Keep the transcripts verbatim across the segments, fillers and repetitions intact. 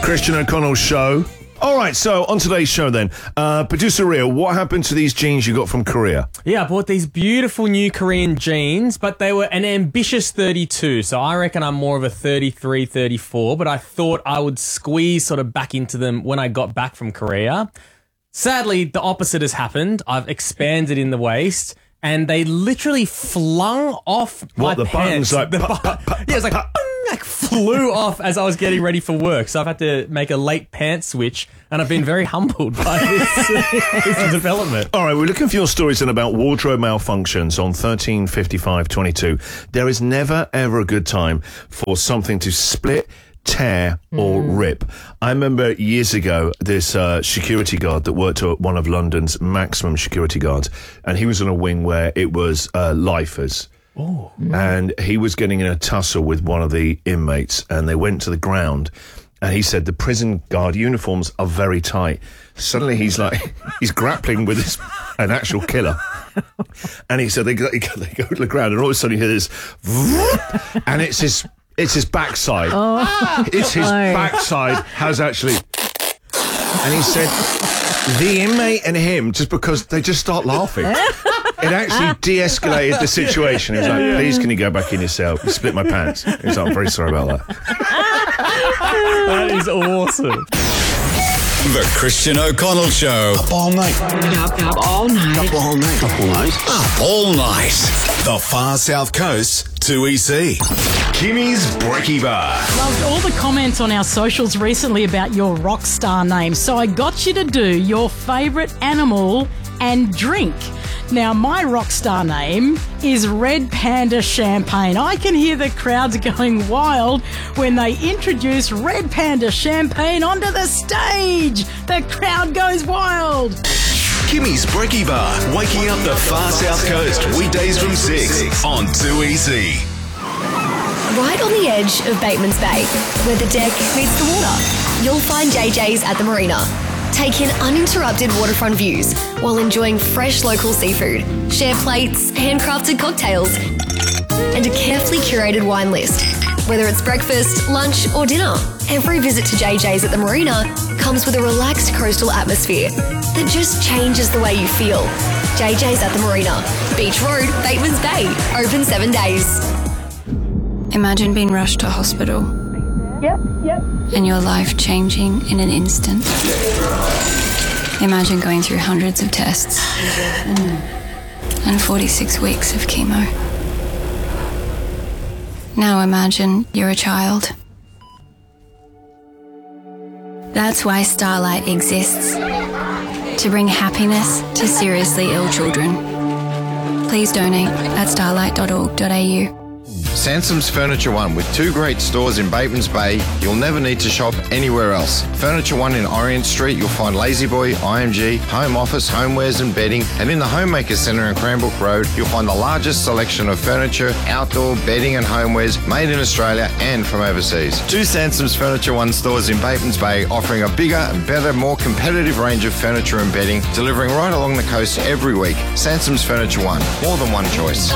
Christian O'Connell Show. All right, so on today's show then, uh, producer Ria, what happened to these jeans you got from Korea? Yeah, I bought these beautiful new Korean jeans, but they were an ambitious thirty-two, so I reckon I'm more of a thirty-three, thirty-four, but I thought I would squeeze sort of back into them when I got back from Korea. Sadly, the opposite has happened. I've expanded in the waist, and they literally flung off What, my the pants. buttons like... The pa- bu- pa- pa- yeah, it was like... pa- like flew off as I was getting ready for work. So I've had to make a late pants switch, and I've been very humbled by this, this development. All right, we're looking for your stories in about wardrobe malfunctions on thirteen fifty-five twenty-two. There is never, ever a good time for something to split, tear or mm. rip. I remember years ago this uh, security guard that worked at one of London's maximum security guards, and he was on a wing where it was uh, lifers. Oh. And he was getting in a tussle with one of the inmates, and they went to the ground, and he said the prison guard uniforms are very tight. Suddenly he's like, he's grappling with this, an actual killer. And he said they go, they go to the ground, and all of a sudden you hear this, and it's his, it's his backside. Oh. It's his backside has actually, and he said the inmate and him, just because they just start laughing. It actually de-escalated the situation. He was like, please, can you go back in your cell? You split my pants. He was like, I'm very sorry about that. That is awesome. The Christian O'Connell Show. Up all night. Up, up all night. Up all night. Up all night. Up all night. The far south coast to E C. Kimmy's Brekkie Bar. Loved all the comments on our socials recently about your rock star name, so I got you to do your favourite animal and drink. Now, my rock star name is Red Panda Champagne. I can hear the crowds going wild when they introduce Red Panda Champagne onto the stage. The crowd goes wild. Kimmy's Brekkie Bar, waking up the far south coast, weekdays from six on two E C. Right on the edge of Bateman's Bay, where the deck meets the water, you'll find J J's at the marina. Take in uninterrupted waterfront views while enjoying fresh local seafood, share plates, handcrafted cocktails, and a carefully curated wine list. Whether it's breakfast, lunch, or dinner, every visit to J J's at the marina comes with a relaxed coastal atmosphere that just changes the way you feel. J J's at the marina, Beach Road, Bateman's Bay, open seven days. Imagine being rushed to hospital. Yep, yep. And your life changing in an instant. Imagine going through hundreds of tests and forty-six weeks of chemo. Now imagine you're a child. That's why Starlight exists. To bring happiness to seriously ill children. Please donate at starlight dot org dot a u. Sansom's Furniture One, with two great stores in Bateman's Bay, you'll never need to shop anywhere else. Furniture One in Orient Street, you'll find La-Z-Boy, I M G, home office, homewares and bedding, and in the Homemaker Centre in Cranbrook Road, you'll find the largest selection of furniture, outdoor bedding and homewares made in Australia and from overseas. Two Sansom's Furniture One stores in Bateman's Bay, offering a bigger, better, more competitive range of furniture and bedding, delivering right along the coast every week. Sansom's Furniture One, more than one choice.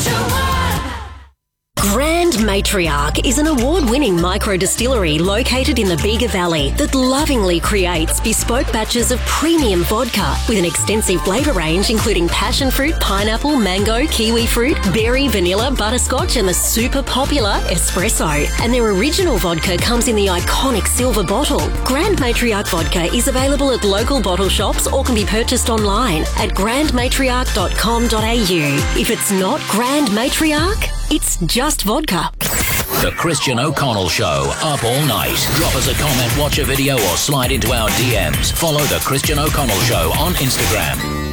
Grand Matriarch is an award-winning micro-distillery located in the Bega Valley that lovingly creates bespoke batches of premium vodka with an extensive flavour range including passion fruit, pineapple, mango, kiwi fruit, berry, vanilla, butterscotch and the super popular espresso. And their original vodka comes in the iconic silver bottle. Grand Matriarch vodka is available at local bottle shops or can be purchased online at grand matriarch dot com dot a u. If it's not Grand Matriarch, it's just vodka. The Christian O'Connell Show, up all night. Drop us a comment, watch a video, or slide into our D Ms. Follow The Christian O'Connell Show on Instagram.